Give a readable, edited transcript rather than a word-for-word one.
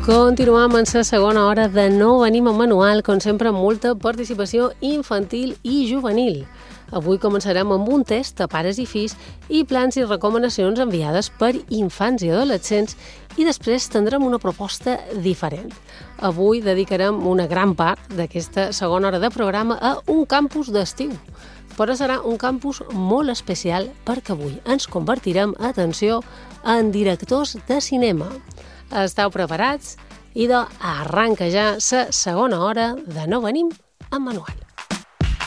Continuam en la segona hora de No venim amb manual, com sempre amb molta participació infantil i juvenil. Avui començarem amb un test a pares i fills i plans i recomanacions enviades per infants i adolescents i després tindrem una proposta diferent. Avui dedicarem una gran part d'aquesta segona hora de programa a un campus d'estiu. Però serà un campus molt especial perquè avui ens convertirem, atenció, en directors de cinema. Esteu preparats? Idò, arranca ja la segona hora de No venim amb manual.